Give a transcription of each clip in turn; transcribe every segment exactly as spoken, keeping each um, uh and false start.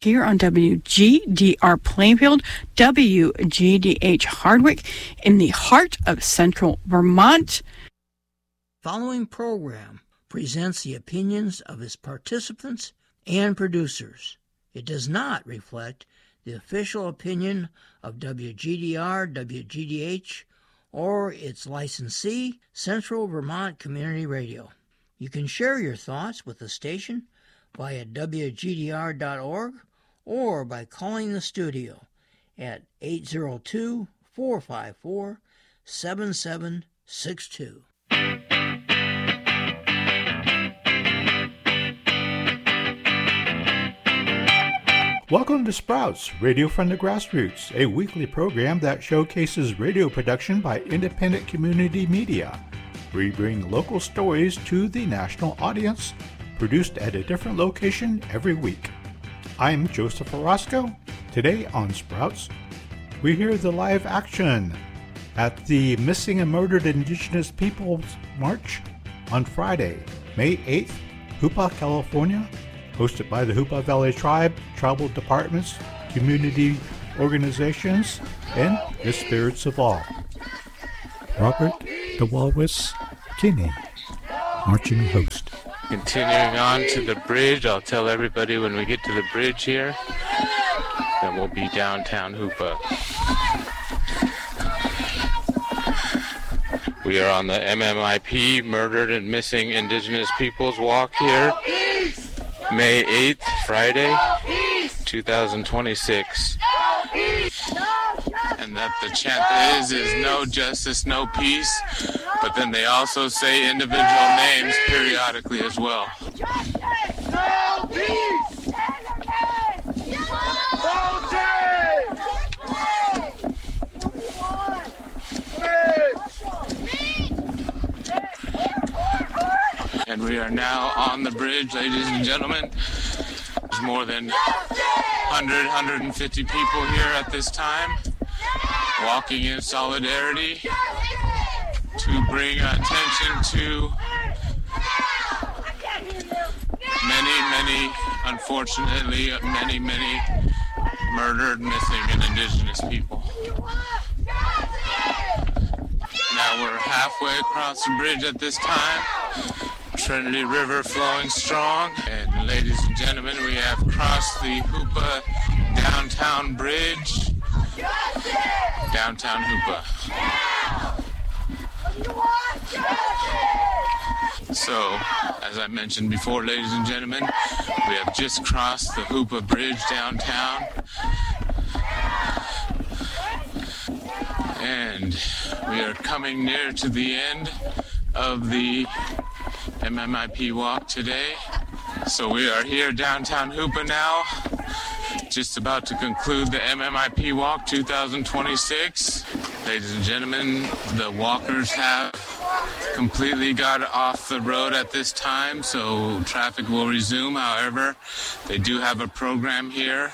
here on W G D R Plainfield, W G D H Hardwick, in the heart of central Vermont. Following program presents the opinions of its participants and producers. It does not reflect the official opinion of W G D R, W G D H, or its licensee, Central Vermont Community Radio. You can share your thoughts with the station via W G D R dot org or by calling the studio at eight zero two, four five four, seven seven six two. Welcome to Sprouts, Radio from the Grassroots, a weekly program that showcases radio production by independent community media. We bring local stories to the national audience, produced at a different location every week. I'm Joseph Orozco. Today on Sprouts, we hear the live action at the Missing and Murdered Indigenous Peoples March on Friday, May eighth, Hoopa, California, hosted by the Hoopa Valley Tribe, tribal departments, community organizations, and the spirits of all. Robert the Walrus Kinney, marching host. Continuing on to the bridge, I'll tell everybody when we get to the bridge here that we'll be downtown Hoopa. We are on the M M I P Murdered and Missing Indigenous Peoples Walk here, May eighth, Friday, twenty twenty-six. And that the chant is, is no justice, no peace, but then they also say individual names periodically as well. Justice, no peace! And we are now on the bridge, ladies and gentlemen. There's more than one hundred, one hundred fifty people here at this time, walking in solidarity to bring attention to many, many, unfortunately, many, many murdered, missing, and indigenous people. Now we're halfway across the bridge at this time. Trinity River flowing strong. And ladies and gentlemen, we have crossed the Hoopa downtown bridge. Downtown Hoopa. So, as I mentioned before, ladies and gentlemen, we have just crossed the Hoopa Bridge downtown. And we are coming near to the end of the M M I P walk today. So we are here downtown Hoopa now, just about to conclude the M M I P walk twenty twenty-six. Ladies and gentlemen, the walkers have completely got off the road at this time, so traffic will resume. However, they do have a program here.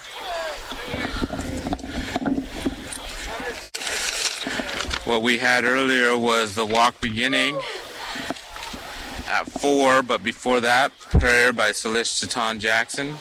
What we had earlier was the walk beginning at four, but before that, prayer by Salish Chatan Jackson.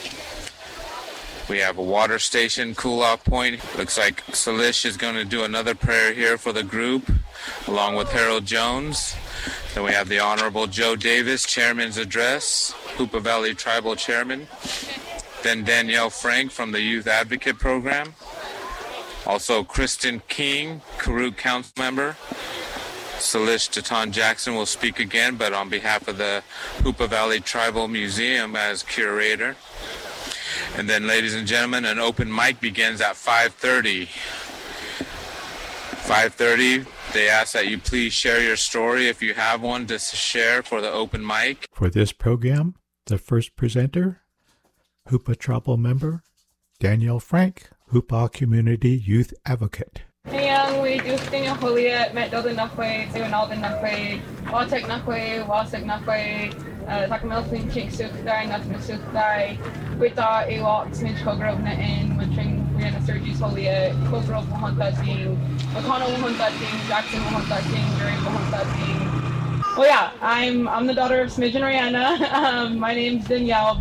We have a water station cool-off point. Looks like Salish is going to do another prayer here for the group, along with Harold Jones. Then we have the Honorable Joe Davis, Chairman's Address, Hoopa Valley Tribal Chairman. Then Danielle Frank from the Youth Advocate Program. Also Kristen King, Karuk Council Member. Salish Chatan Jackson will speak again, but on behalf of the Hoopa Valley Tribal Museum as curator. And then, ladies and gentlemen, an open mic begins at five thirty. five thirty, they ask that you please share your story if you have one to share for the open mic. For this program, the first presenter, Hoopa Tribal Member, Danielle Frank, Hoopa Community Youth Advocate. Hayang we do sting a holiet, met Dolan Nakwe, Sewan Alden Nakwe, Watek Nakwe, Wasek Nakwe, Takamilfin Chink Sukdai, Natman Sukdai, Wita, Ewok, Smidge Kogrovna, and Matring, Rihanna Sergis Holiet, Kogrov Mohontating, McConnell Mohontating, Jackson Mohontating, Jerry Mohontating. Well, yeah, I'm I'm the daughter of Smidge and Rihanna. Um, my name's Danielle, but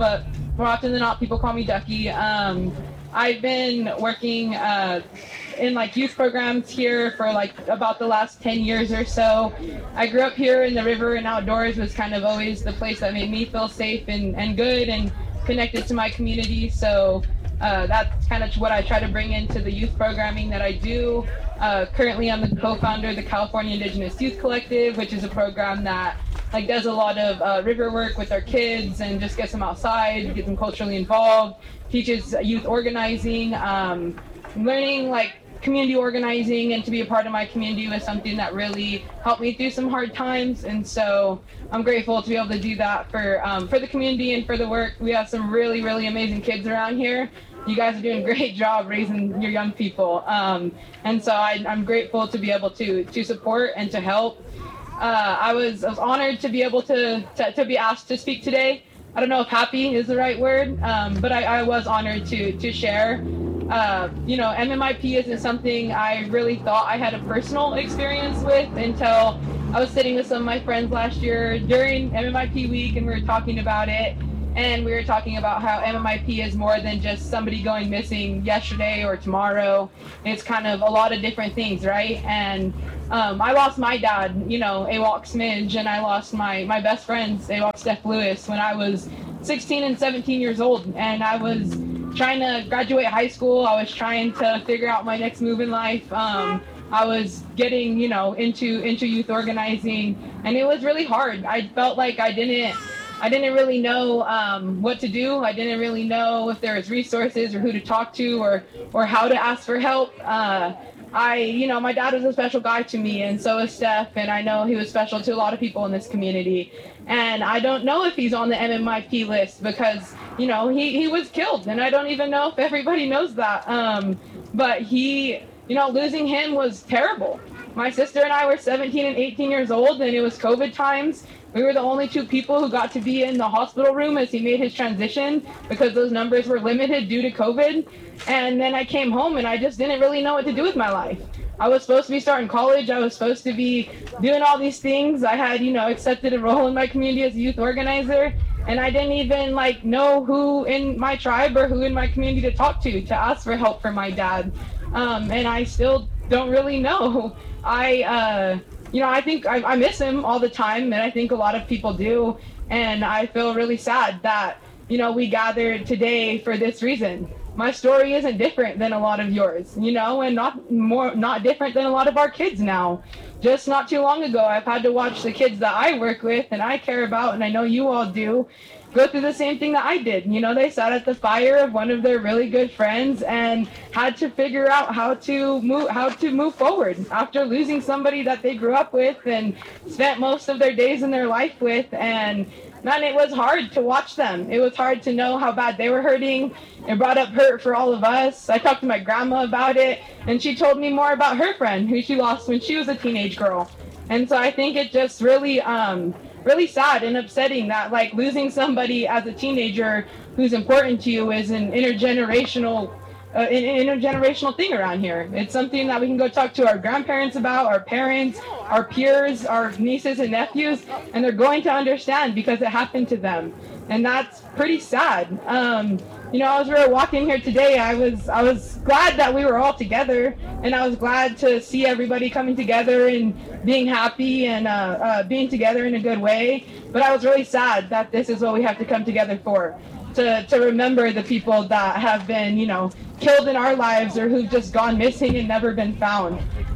more often than not, people call me Ducky. Um, I've been working uh, in like youth programs here for like about the last ten years or so. I grew up here in the river, and outdoors was kind of always the place that made me feel safe and, and good and connected to my community. So uh, that's kind of what I try to bring into the youth programming that I do. Uh, currently, I'm the co-founder of the California Indigenous Youth Collective, which is a program that like does a lot of uh, river work with our kids and just gets them outside, gets them culturally involved, teaches youth organizing, um, learning like community organizing and to be a part of my community was something that really helped me through some hard times. And so I'm grateful to be able to do that for um, for the community and for the work. We have some really, really amazing kids around here. You guys are doing a great job raising your young people. Um, and so I, I'm grateful to be able to to support and to help. Uh, I was I was honored to be able to, to, to be asked to speak today. I don't know if happy is the right word, um, but I, I was honored to to share. Uh, you know, M M I P isn't something I really thought I had a personal experience with until I was sitting with some of my friends last year during M M I P week, and we were talking about it. And we were talking about how M M I P is more than just somebody going missing yesterday or tomorrow. It's kind of a lot of different things, right? And um, I lost my dad, you know, AWOC Smidge, and I lost my, my best friends, AWOC Steph Lewis, when I was sixteen and seventeen years old. And I was trying to graduate high school. I was trying to figure out my next move in life. Um, I was getting, you know, into into youth organizing, and it was really hard. I felt like I didn't I didn't really know um, what to do. I didn't really know if there was resources or who to talk to or or how to ask for help. Uh, I, you know, my dad was a special guy to me, and so is Steph, and I know he was special to a lot of people in this community. And I don't know if he's on the M M I P list because, you know, he, he was killed, and I don't even know if everybody knows that. Um, but he, you know, losing him was terrible. My sister and I were seventeen and eighteen years old, and it was COVID times. We were the only two people who got to be in the hospital room as he made his transition because those numbers were limited due to COVID. And then I came home and I just didn't really know what to do with my life. I was supposed to be starting college. I was supposed to be doing all these things. I had, you know, accepted a role in my community as a youth organizer. And I didn't even like know who in my tribe or who in my community to talk to, to ask for help for my dad. Um, and I still don't really know. I, uh, You know, I think I, I miss him all the time, and I think a lot of people do. And I feel really sad that, you know, we gathered today for this reason. My story isn't different than a lot of yours, you know, and not more, not different than a lot of our kids now. Just not too long ago, I've had to watch the kids that I work with and I care about, and I know you all do, go through the same thing that I did. You know, they sat at the fire of one of their really good friends and had to figure out how to move how to move forward after losing somebody that they grew up with and spent most of their days in their life with. And man, it was hard to watch them. It was hard to know how bad they were hurting. It brought up hurt for all of us. I talked to my grandma about it, and she told me more about her friend who she lost when she was a teenage girl. And so I think it just really um really sad and upsetting that like losing somebody as a teenager who's important to you is an intergenerational uh, an intergenerational thing around here. It's something that we can go talk to our grandparents about, our parents, our peers, our nieces and nephews, and they're going to understand because it happened to them. And that's pretty sad. Um, you know, as we were walking here today, I was I was glad that we were all together, and I was glad to see everybody coming together and being happy and uh, uh, being together in a good way. But I was really sad that this is what we have to come together for, to to remember the people that have been, you know, killed in our lives or who've just gone missing and never been found.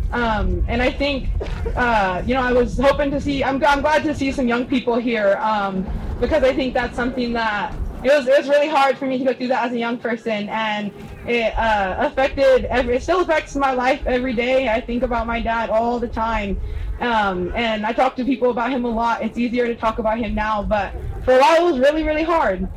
Um, and I think, uh, you know, I was hoping to see, I'm, I'm glad to see some young people here um, because I think that's something that, it was, it was really hard for me to go through that as a young person, and it uh, affected, every, it still affects my life every day. I think about my dad all the time, um, and I talk to people about him a lot. It's easier to talk about him now, but for a while it was really, really hard.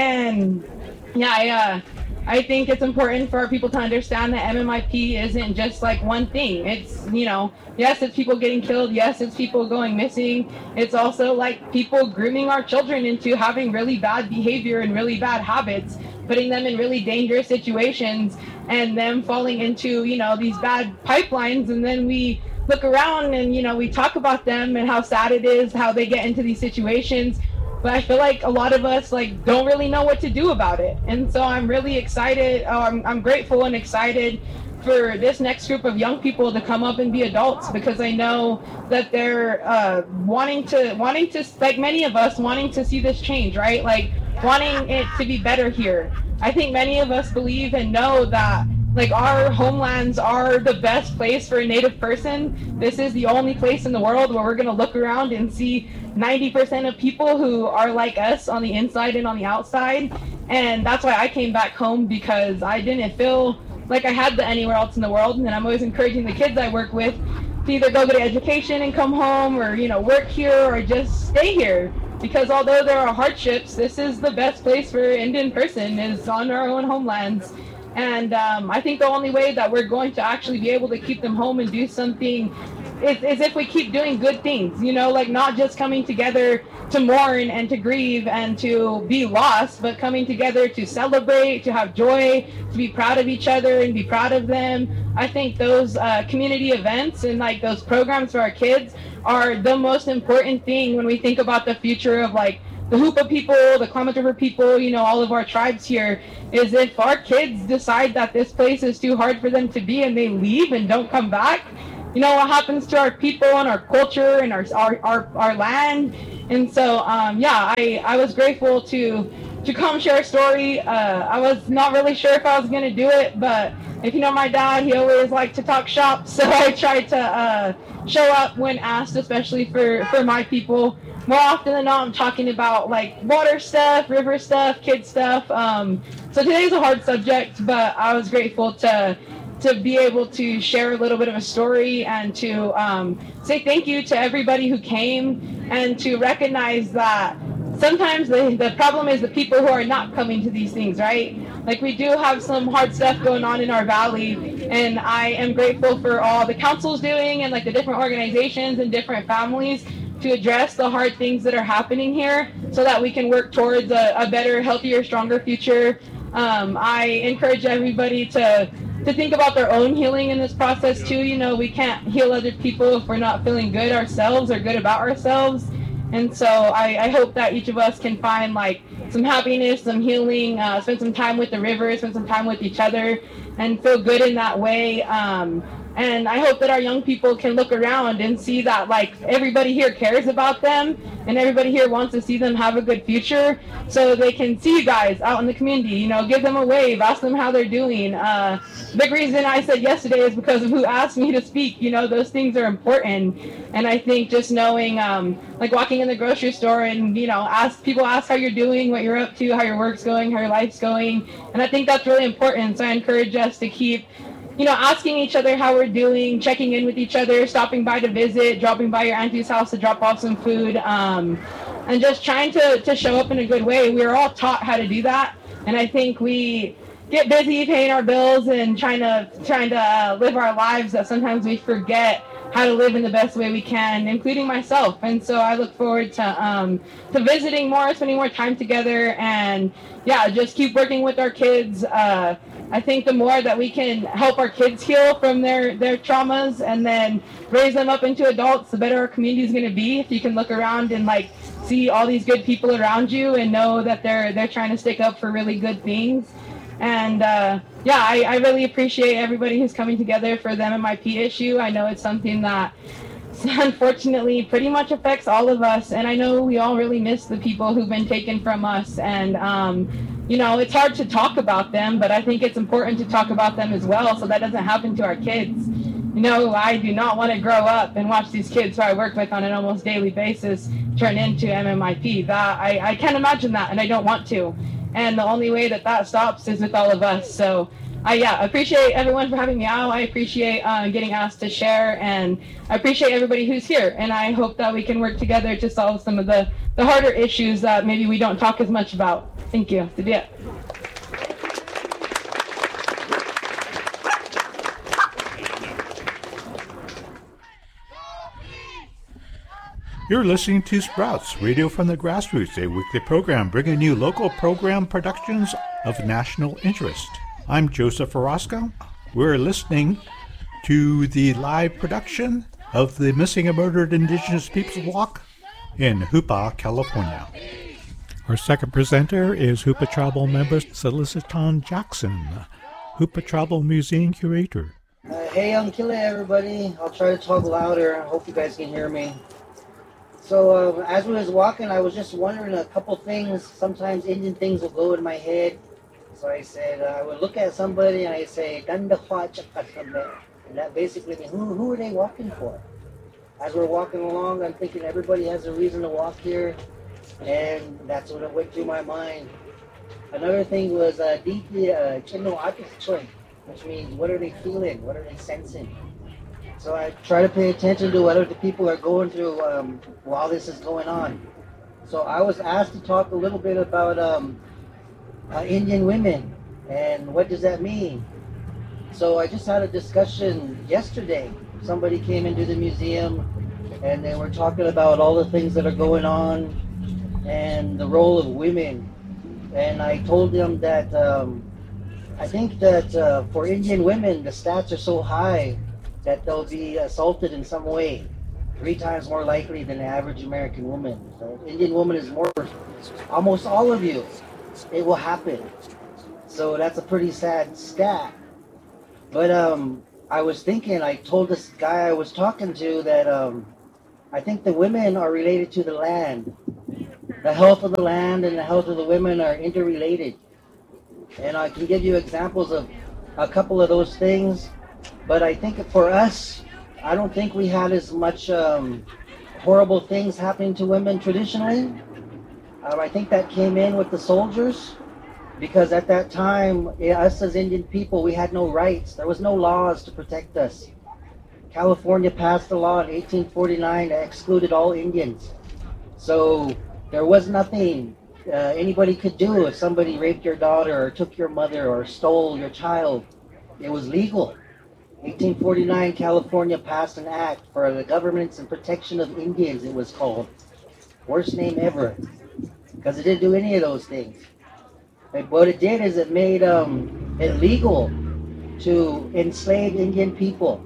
And yeah, I, uh, I think it's important for our people to understand that M M I P isn't just like one thing. It's, you know, yes, it's people getting killed. Yes, it's people going missing. It's also like people grooming our children into having really bad behavior and really bad habits, putting them in really dangerous situations and them falling into, you know, these bad pipelines. And then we look around and, you know, we talk about them and how sad it is, how they get into these situations. but I feel like a lot of us like don't really know what to do about it. And so I'm really excited. Uh, I'm, I'm grateful and excited for this next group of young people to come up and be adults, because I know that they're uh, wanting to, wanting to, like many of us, wanting to see this change, right? Like wanting it to be better here. I think many of us believe and know that like our homelands are the best place for a Native person. This is the only place in the world where we're going to look around and see ninety percent of people who are like us on the inside and on the outside. And that's why I came back home, because I didn't feel like I had the anywhere else in the world. And I'm always encouraging the kids I work with to either go get an education and come home, or, you know, work here, or just stay here. Because although there are hardships, this is the best place for an Indian person, is on our own homelands. And um, I think the only way that we're going to actually be able to keep them home and do something is, is if we keep doing good things, you know, like not just coming together to mourn and to grieve and to be lost, but coming together to celebrate, to have joy, to be proud of each other and be proud of them. I think those uh, community events and like those programs for our kids are the most important thing when we think about the future of like the Hoopa people, the Klamath River people, you know, all of our tribes here, is if our kids decide that this place is too hard for them to be and they leave and don't come back, you know, what happens to our people and our culture and our our, our, our land. And so, um, yeah, I, I was grateful to to come share a story. Uh, I was not really sure if I was going to do it, but if you know my dad, he always liked to talk shop. So I tried to uh, show up when asked, especially for, for my people. More often than not, I'm talking about like water stuff, river stuff, kid stuff. Um, so today's a hard subject, but I was grateful to to be able to share a little bit of a story and to um, say thank you to everybody who came, and to recognize that sometimes the, the problem is the people who are not coming to these things, right? Like we do have some hard stuff going on in our valley, and I am grateful for all the council's doing and like the different organizations and different families to address the hard things that are happening here so that we can work towards a, a better, healthier, stronger future. Um, I encourage everybody to to think about their own healing in this process too. You know, we can't heal other people if we're not feeling good ourselves or good about ourselves. And so I, I hope that each of us can find like some happiness, some healing, uh, spend some time with the river, spend some time with each other, and feel good in that way. Um, and I hope that our young people can look around and see that like everybody here cares about them, and everybody here wants to see them have a good future, so they can see you guys out in the community, you know, give them a wave, ask them how they're doing. Uh, big reason I said yesterday is because of who asked me to speak. You know, those things are important. And I think just knowing, um, like walking in the grocery store and, you know, ask people ask how you're doing, what you're up to, how your work's going, how your life's going. And I think that's really important. So I encourage us to keep, you know, asking each other how we're doing, checking in with each other, stopping by to visit, dropping by your auntie's house to drop off some food, um, and just trying to, to show up in a good way. We are all taught how to do that. And I think we get busy paying our bills and trying to, trying to uh, live our lives that sometimes we forget how to live in the best way we can, including myself. And so I look forward to um, to visiting more, spending more time together, and yeah, just keep working with our kids. Uh, I think the more that we can help our kids heal from their, their traumas and then raise them up into adults, the better our community is going to be. If you can look around and like see all these good people around you and know that they're they're trying to stick up for really good things. And uh, yeah, I, I really appreciate everybody who's coming together for the M M I P issue. I know it's something that unfortunately pretty much affects all of us, and I know we all really miss the people who've been taken from us. And um, you know, it's hard to talk about them, but I think it's important to talk about them as well, so that doesn't happen to our kids. You know, I do not want to grow up and watch these kids who I work with on an almost daily basis turn into M M I P. That I, I can't imagine that, and I don't want to. And the only way that that stops is with all of us. So I yeah, appreciate everyone for having me out. I appreciate uh, getting asked to share, and I appreciate everybody who's here. And I hope that we can work together to solve some of the, the harder issues that maybe we don't talk as much about. Thank you. Tadia. You're listening to Sprouts, Radio from the Grassroots, a weekly program bringing you local program productions of national interest. I'm Joseph Orozco. We're listening to the live production of the Missing and Murdered Indigenous Peoples Walk in Hoopa, California. Our second presenter is Hoopa Tribal member Celestion Jackson, Hoopa Tribal Museum Curator. Uh, hey, I'm Kile, everybody. I'll try to talk louder. I hope you guys can hear me. So uh, as we was walking, I was just wondering a couple things. Sometimes Indian things will go in my head. So I said, uh, I would look at somebody and I say, Danda Hwa Chakasambe. And that basically means, who, who are they walking for? As we're walking along, I'm thinking everybody has a reason to walk here. And that's what went through my mind. Another thing was uh, deeply uh, Chino Atischoy, which means what are they feeling? What are they sensing? So I try to pay attention to what other people are going through um, while this is going on. So I was asked to talk a little bit about um, uh, Indian women and what does that mean? So I just had a discussion yesterday. Somebody came into the museum and they were talking about all the things that are going on and the role of women. And I told them that um, I think that uh, for Indian women, the stats are so high that they'll be assaulted in some way, three times more likely than the average American woman. So Indian woman is more, almost all of you, it will happen. So that's a pretty sad stat. But um, I was thinking, I told this guy I was talking to that um, I think the women are related to the land. The health of the land and the health of the women are interrelated. And I can give you examples of a couple of those things. But I think for us, I don't think we had as much um, horrible things happening to women traditionally. Um, I think that came in with the soldiers. Because at that time, yeah, us as Indian people, we had no rights. There was no laws to protect us. California passed a law in eighteen forty-nine that excluded all Indians. So there was nothing uh, anybody could do if somebody raped your daughter or took your mother or stole your child. It was legal. eighteen forty-nine, California passed an act for the governance and protection of Indians, it was called. Worst name ever. Because it didn't do any of those things. And what it did is it made um, it legal to enslave Indian people.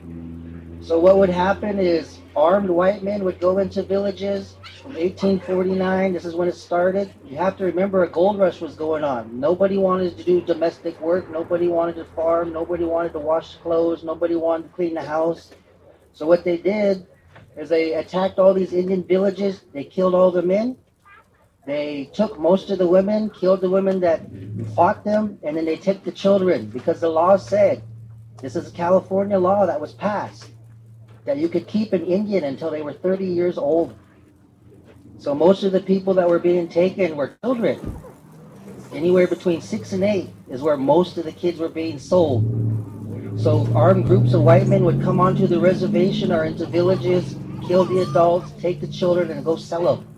So what would happen is armed white men would go into villages from eighteen forty-nine. This is when it started. You have to remember a gold rush was going on. Nobody wanted to do domestic work. Nobody wanted to farm. Nobody wanted to wash clothes. Nobody wanted to clean the house. So what they did is they attacked all these Indian villages. They killed all the men. They took most of the women, killed the women that fought them, and then they took the children because the law said, this is a California law that was passed, that you could keep an Indian until they were thirty years old. So most of the people that were being taken were children. Anywhere between six and eight is where most of the kids were being sold. So armed groups of white men would come onto the reservation or into villages, kill the adults, take the children, and go sell them.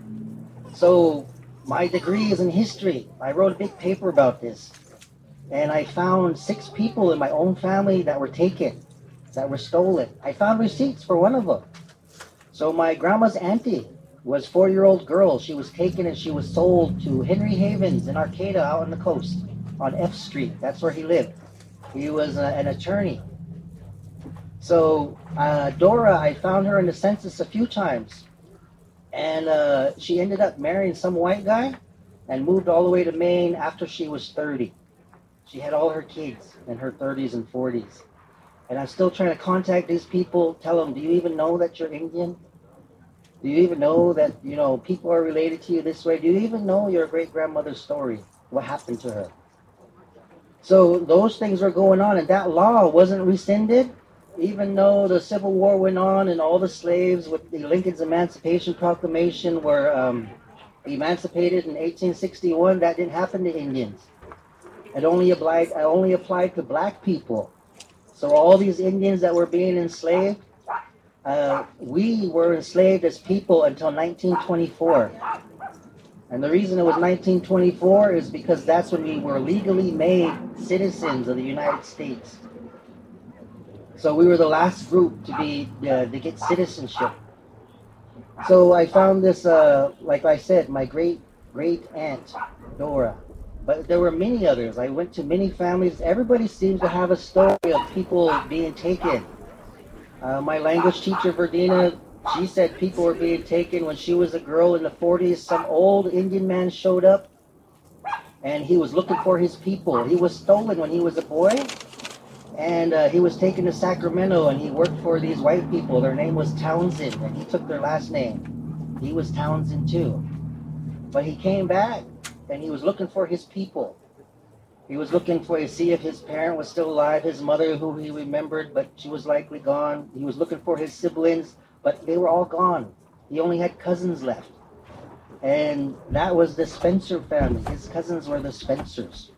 So my degree is in history. I wrote a big paper about this. And I found six people in my own family that were taken, that were stolen. I found receipts for one of them. So my grandma's auntie was a four-year-old girl. She was taken and she was sold to Henry Havens in Arcata out on the coast on F Street. That's where he lived. He was uh, an attorney. So uh, Dora, I found her in the census a few times. And uh, she ended up marrying some white guy and moved all the way to Maine after she was thirty. She had all her kids in her thirties and forties. And I'm still trying to contact these people, tell them, do you even know that you're Indian? Do you even know that, you know, people are related to you this way? Do you even know your great-grandmother's story? What happened to her? So those things were going on, and that law wasn't rescinded. Even though the Civil War went on and all the slaves with the Lincoln's Emancipation Proclamation were um, emancipated in eighteen sixty-one, that didn't happen to Indians. It only applied, it only applied to black people. So all these Indians that were being enslaved, uh, we were enslaved as people until nineteen twenty-four. And the reason it was nineteen twenty-four is because that's when we were legally made citizens of the United States. So we were the last group to be uh, to get citizenship. So I found this, uh, like I said, my great great aunt Dora. But there were many others. I went to many families. Everybody seems to have a story of people being taken. Uh, my language teacher Verdina She said people were being taken when she was a girl in the forties. Some old Indian man showed up, and he was looking for his people. He was stolen when he was a boy, and uh, he was taken to Sacramento, and he worked for these white people. Their name was Townsend, and he took their last name. He was Townsend too. But he came back, and he was looking for his people. He was looking for to see if his parent was still alive, his mother, who he remembered, but she was likely gone. He was looking for his siblings, but they were all gone. He only had cousins left. And that was the Spencer family. His cousins were the Spencers.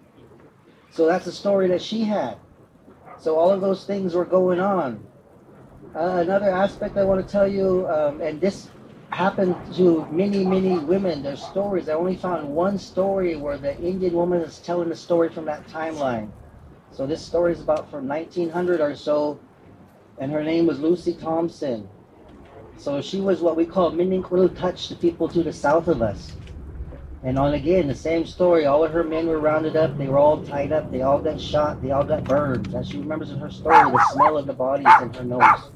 So that's the story that she had. So all of those things were going on. Uh, another aspect I want to tell you, um, and this happened to many, many women. There's stories. I only found one story where the Indian woman is telling the story from that timeline. So this story is about from nineteen hundred or so, and her name was Lucy Thompson. So she was what we call Minninquill Touch, the people to the south of us. And on again, the same story. All of her men were rounded up. They were all tied up. They all got shot. They all got burned. And she remembers in her story the smell of the bodies in her nose.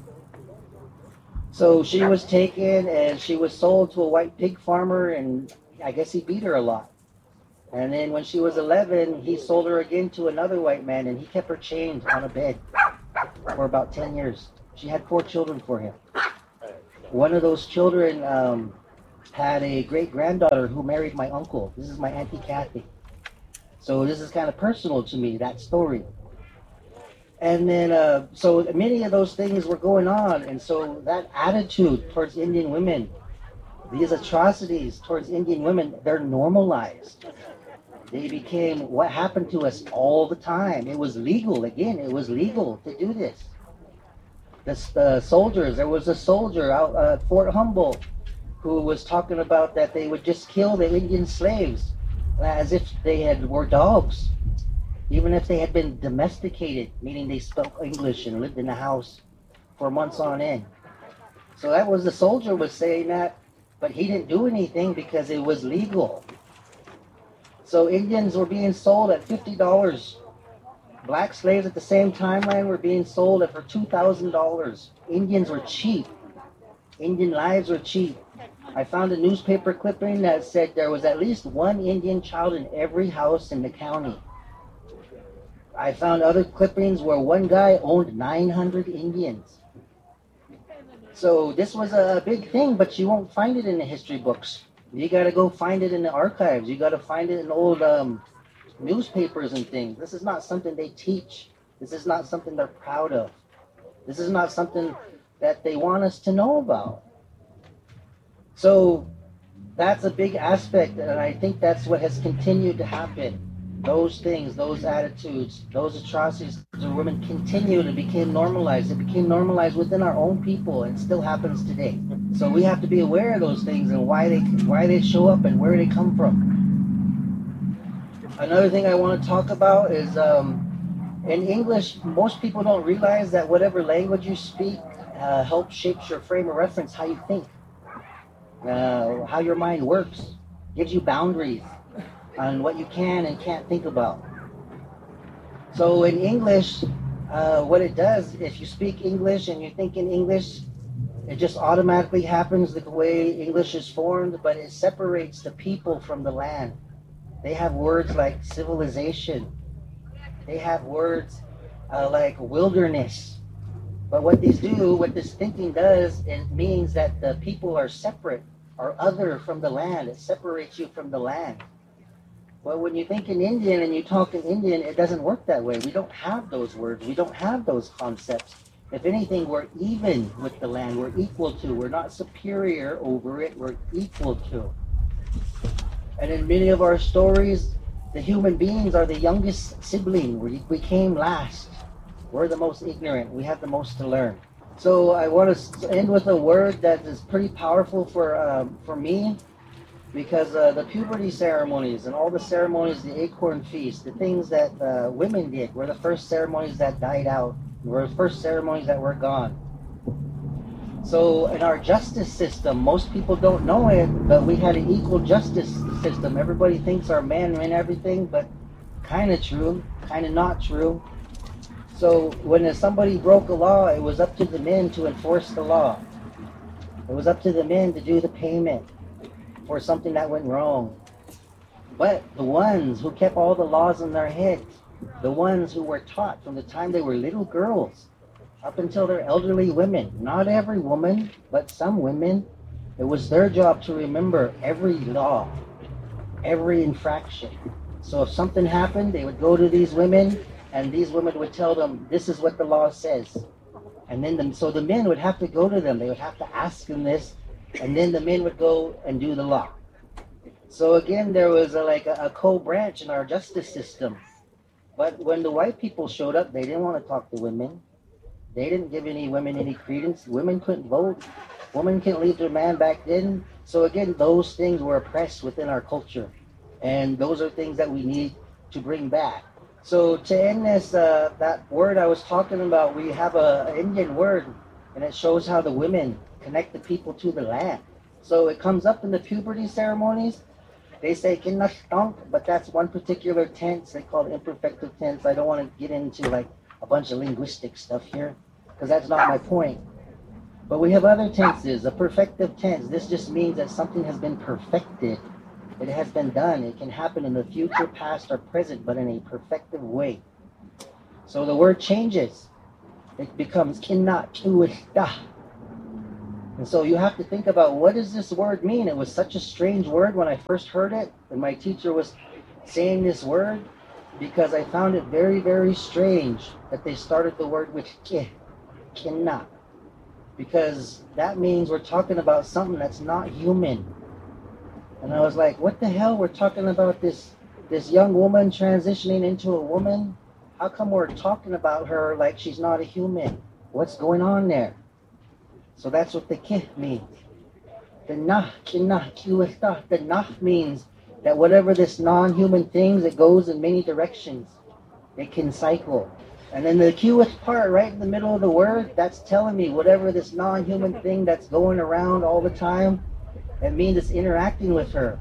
So she was taken and she was sold to a white pig farmer, and I guess he beat her a lot. And then when she was eleven, he sold her again to another white man, and he kept her chained on a bed for about ten years. She had four children for him. One of those children um, had a great-granddaughter who married my uncle. This is my Auntie Kathy. So this is kind of personal to me, that story. And then, uh, so many of those things were going on. And so that attitude towards Indian women, these atrocities towards Indian women, they're normalized. They became what happened to us all the time. It was legal. Again, it was legal to do this. The uh, soldiers, there was a soldier out uh, at Fort Humboldt who was talking about that they would just kill the Indian slaves as if they had were dogs. Even if they had been domesticated, meaning they spoke English and lived in the house for months on end. So that was the soldier was saying that, but he didn't do anything because it was legal. So Indians were being sold at fifty dollars. Black slaves at the same timeline were being sold at for two thousand dollars. Indians were cheap. Indian lives were cheap. I found a newspaper clipping that said there was at least one Indian child in every house in the county. I found other clippings where one guy owned nine hundred Indians. So this was a big thing, but you won't find it in the history books. You got to go find it in the archives. You got to find it in old um, newspapers and things. This is not something they teach. This is not something they're proud of. This is not something that they want us to know about. So that's a big aspect, and I think that's what has continued to happen. Those things, those attitudes, those atrocities to women continued and became normalized. It became normalized within our own people, and it still happens today. So we have to be aware of those things and why they why they show up and where they come from. Another thing I want to talk about is um, in English, most people don't realize that whatever language you speak uh, helps shapes your frame of reference, how you think, uh, how your mind works, gives you boundaries on what you can and can't think about. So in English, uh, what it does, if you speak English and you think in English, it just automatically happens the way English is formed, but it separates the people from the land. They have words like civilization. They have words uh, like wilderness. But what these do, what this thinking does, it means that the people are separate or other from the land. It separates you from the land. Well, when you think in Indian and you talk in Indian, it doesn't work that way. We don't have those words. We don't have those concepts. If anything, we're even with the land. We're equal to. We're not superior over it. We're equal to. And in many of our stories, the human beings are the youngest sibling. We, we came last. We're the most ignorant. We have the most to learn. So I want to end with a word that is pretty powerful for um, for me. Because uh, the puberty ceremonies and all the ceremonies, the acorn feast, the things that uh, women did were the first ceremonies that died out, were the first ceremonies that were gone. So in our justice system, most people don't know it, but we had an equal justice system. Everybody thinks our men win everything, but kind of true, kind of not true. So when somebody broke a law, it was up to the men to enforce the law. It was up to the men to do the payment for something that went wrong. But the ones who kept all the laws in their heads, the ones who were taught from the time they were little girls up until they're elderly women, not every woman, but some women, it was their job to remember every law, every infraction. So if something happened, they would go to these women, and these women would tell them, this is what the law says. And then, the, so the men would have to go to them. They would have to ask them this, and then the men would go and do the law. So again, there was a, like a, a co-branch in our justice system. But when the white people showed up, they didn't want to talk to women. They didn't give any women any credence. Women couldn't vote. Women couldn't leave their man back then. So again, those things were oppressed within our culture. And those are things that we need to bring back. So to end this, uh, that word I was talking about, we have a, an Indian word, and it shows how the women connect the people to the land. So it comes up in the puberty ceremonies. They say kinastonk, but that's one particular tense. They call it imperfective tense. I don't want to get into like a bunch of linguistic stuff here, because that's not my point. But we have other tenses. A perfective tense, this just means that something has been perfected. It has been done. It can happen in the future, past, or present, but in a perfective way. So the word changes. It becomes kinna, kiwista. And so you have to think about, what does this word mean? It was such a strange word when I first heard it, and my teacher was saying this word, because I found it very, very strange that they started the word with ki, kinna. Because that means we're talking about something that's not human. And I was like, what the hell? We're talking about this this young woman transitioning into a woman? How come we're talking about her like she's not a human? What's going on there? So that's what the ki means. The nah, kinna, kiwista. The nah means that whatever this non-human things, it goes in many directions. It can cycle. And then the kiwist part right in the middle of the word, that's telling me whatever this non-human thing that's going around all the time, it means it's interacting with her.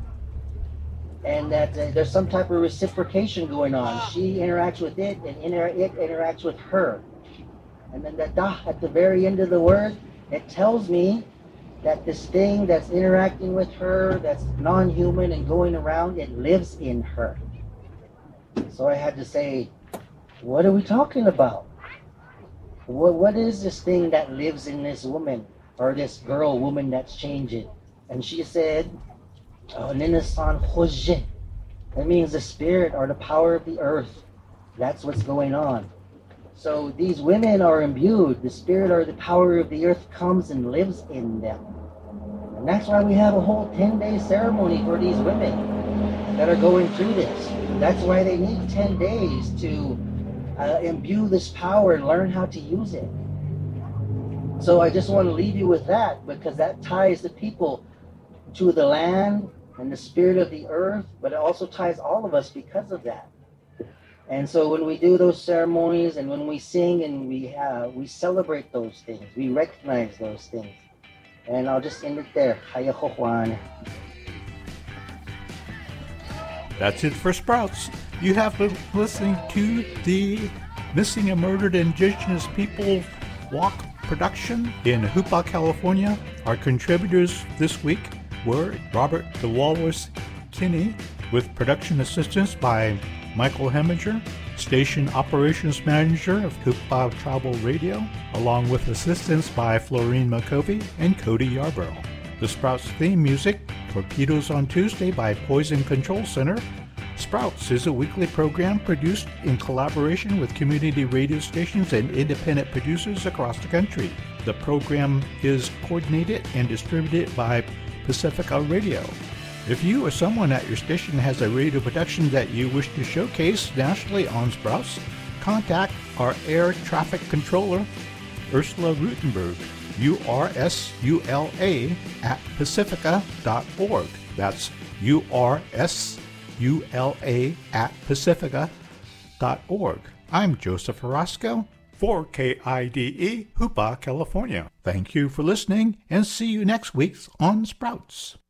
And that uh, there's some type of reciprocation going on. She interacts with it, and inter- it interacts with her. And then the dah at the very end of the word, it tells me that this thing that's interacting with her, that's non-human and going around, it lives in her. So I had to say, what are we talking about? What, what is this thing that lives in this woman, or this girl, woman that's changing? And she said, oh, Ninasan Hoje. That means the spirit or the power of the earth. That's what's going on. So these women are imbued. The spirit or the power of the earth comes and lives in them. And that's why we have a whole ten-day ceremony for these women that are going through this. That's why they need ten days to uh, imbue this power and learn how to use it. So I just want to leave you with that, because that ties the people to the land and the spirit of the earth, but it also ties all of us because of that. And so when we do those ceremonies and when we sing and we have, we celebrate those things, we recognize those things. And I'll just end it there. Haya Juan. That's it for Sprouts. You have been listening to the Missing and Murdered Indigenous People Walk production in Hoopa, California. Our contributors this week were Robert the Walrus Kinney, with production assistance by Michael Heminger, Station Operations Manager of Hoopa Tribal Radio, along with assistance by Florine McCovey and Cody Yarborough. The Sprouts theme music, Torpedoes on Tuesday by Poison Control Center. Sprouts is a weekly program produced in collaboration with community radio stations and independent producers across the country. The program is coordinated and distributed by Pacifica Radio. If you or someone at your station has a radio production that you wish to showcase nationally on Sprouts, contact our air traffic controller, Ursula Rutenberg, U R S U L A at pacifica dot org. That's U R S U L A at pacifica dot org. I'm Joseph Orozco for K I D E, Hoopa, California. Thank you for listening, and see you next week on Sprouts.